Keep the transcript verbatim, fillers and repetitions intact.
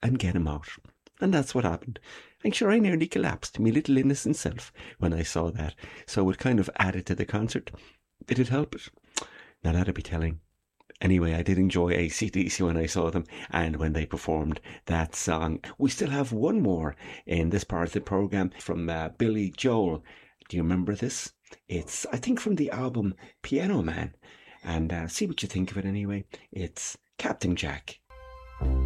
and get him out. And that's what happened. And sure, I nearly collapsed, me little innocent self, when I saw that. So it kind of added to the concert. Did it help it? Now that'd be telling. Anyway, I did enjoy A C D C when I saw them and when they performed that song. We still have one more in this part of the programme from uh, Billy Joel. Do you remember this? It's, I think, from the album Piano Man. And uh, see what you think of it anyway. It's Captain Jack.